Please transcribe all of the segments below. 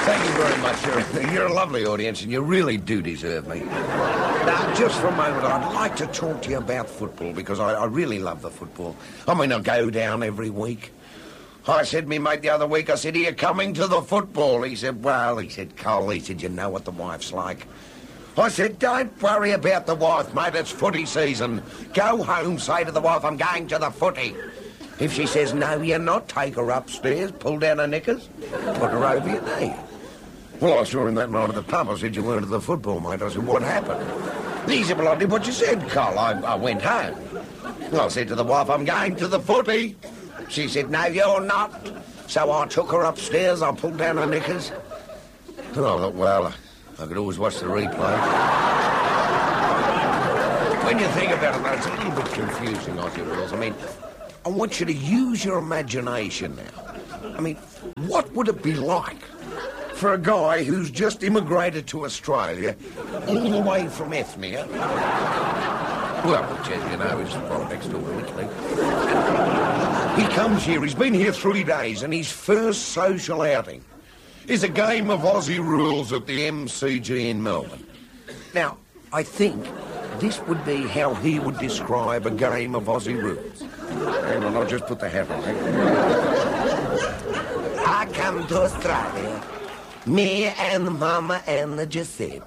Thank you very much. You're a lovely audience, and you really do deserve me. Now, just for a moment, I'd like to talk to you about football, because I really love the football. I mean, I go down every week. I said to me mate the other week, I said, are you coming to the football? He said, well, he said, Cole, he said, you know what the wife's like. I said, don't worry about the wife, mate, it's footy season. Go home, say to the wife, I'm going to the footy. If she says, no, you're not, take her upstairs, pull down her knickers, put her over your knee. Well, I saw him that night at the pub. I said, you weren't at the football, mate. I said, what happened? He said, well, I did what you said, Cole. I went home. Well, I said to the wife, I'm going to the footy. She said, no, you're not. So I took her upstairs, I pulled down her knickers. And I thought, well, I could always watch the replay. When you think about it, though, it's a little bit confusing, Aussie rules. I mean, I want you to use your imagination now. I mean, what would it be like for a guy who's just immigrated to Australia, all the way from Ethnia? Well, which, as you know, is right next door to Italy. He comes here, he's been here 3 days, and his first social outing is a game of Aussie rules at the MCG in Melbourne. Now, I think this would be how he would describe a game of Aussie rules. Hang on, I'll just put the hat on. I come to Australia, me and Mama and Giuseppe.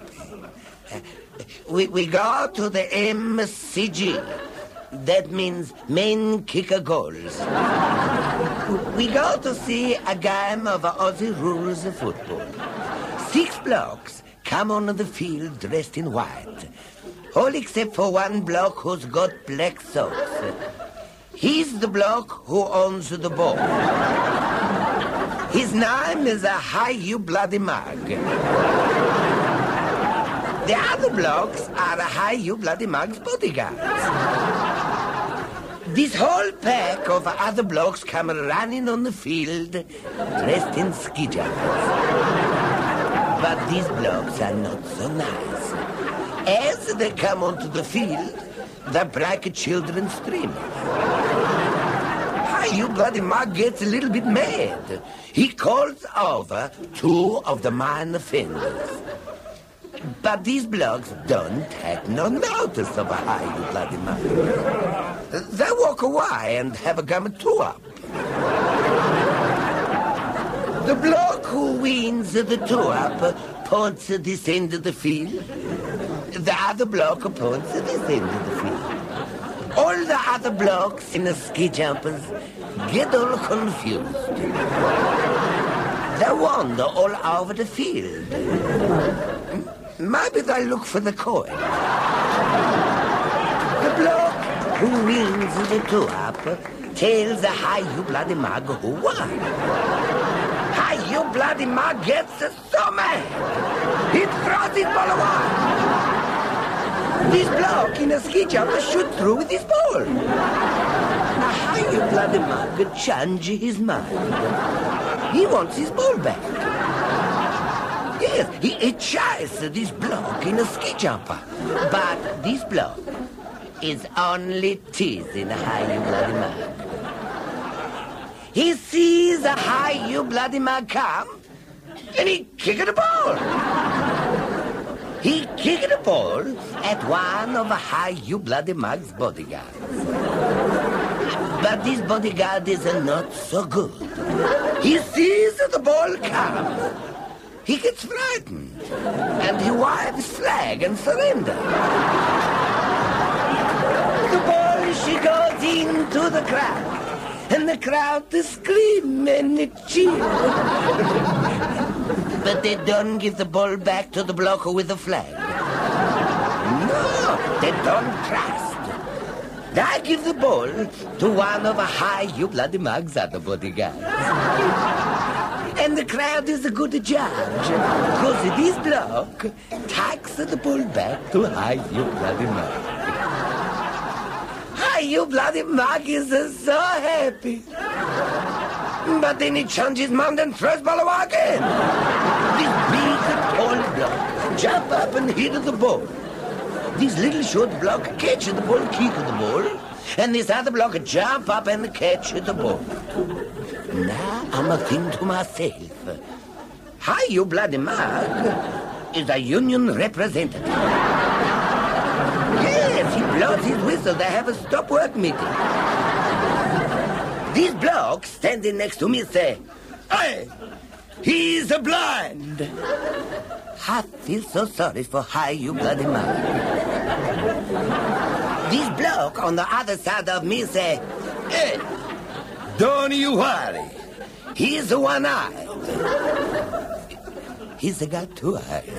We go to the MCG. That means men kick a goals. We go to see a game of Aussie rules of football. 6 blokes come on the field dressed in white. All except for one bloke who's got black socks. He's the bloke who owns the ball. His name is Hi You Bloody Mug. The other blokes are Hi You Bloody Mug's bodyguards. This whole pack of other blokes come running on the field dressed in ski jumpers. But these blokes are not so nice. As they come onto the field, the black children scream. Hi You Bloody Mug gets a little bit mad. He calls over 2 of the minor offenders. But these blokes don't take no notice of a Hi You Bloody Mug. They walk away and have a gum up. The bloke who wins the up points at this end of the field. The other bloke points at this end of the field. All the other blokes in the ski jumpers get all confused. They wander all over the field. Maybe they look for the coin. The bloke who wins the up tells the Hi You Bloody Mug who won. Hi You Bloody Mug gets so mad, he throws his ball away. This bloke in a ski jumper shoots through with his ball. Now Hi You Bloody Mug changes his mind. He wants his ball back. Yes, he chases this bloke in a ski jumper. But this bloke is only teasing Hi You Bloody Mug. He sees a Hi You Bloody Mug come, and he kicked the ball. He kicked the ball at one of Hi You Bloody Mug's bodyguards. But this bodyguard is not so good. He sees the ball come. He gets frightened, and he waves flag and surrender. The ball, she goes into the crowd, and the crowd scream and cheer. But they don't give the ball back to the bloke with the flag. No, they don't trust. They give the ball to one of Hi You Bloody Mug's other bodyguards. And the crowd is a good judge, because this bloke takes the ball back to Hi You Bloody Mug. Hi You Bloody Mug is so happy. But then he changes his mind and throws the ball away again. This big, tall bloke jump up and hit the ball. This little short bloke catches the ball, kick the ball, and this other bloke jump up and catch the ball. Now I'm a thinking to myself, Hi, you bloody Mark is a union representative. Yes, he blows his whistle. They have a stop-work meeting. These blokes standing next to me say, "Hey, he's a blind." I feel so sorry for Hi, you bloody Mark. These blokes on the other side of me say, "Hey, don't you worry. He's one-eyed." He's got two eyes.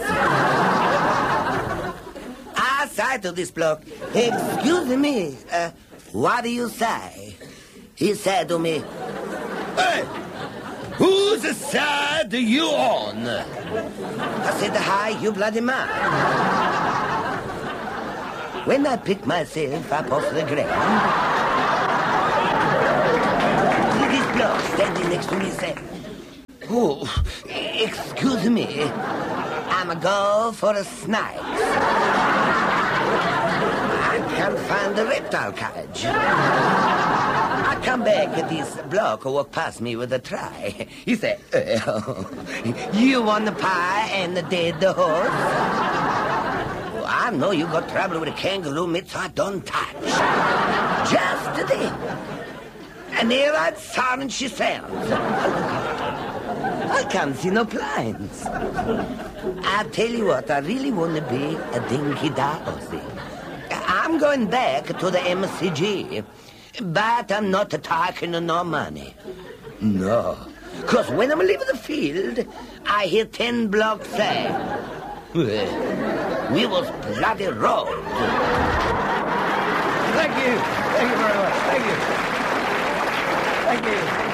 I say to this bloke, "Excuse me, what do you say?" He said to me, "Hey, whose side are you on?" I said, "Hi, you bloody man." When I pick myself up off the ground, this bloke standing next to me said, "Oh, excuse me, I'm a go for a snake. I can't find the reptile cage." I come back at this bloke who walked past me with a tray. He said, "Oh, you want the pie and the dead horse?" Well, I know you got trouble with a kangaroo mitts I don't touch. Just then, and there I'd silent she sounds. I can't see no blinds. I tell you what, I really want to be a dinky Darcy. I'm going back to the MCG, but I'm not taking no money. No, because when I'm leaving the field, I hear 10 blokes say, "Well, we was bloody robbed." Thank you. Thank you very much. Thank you. Thank you.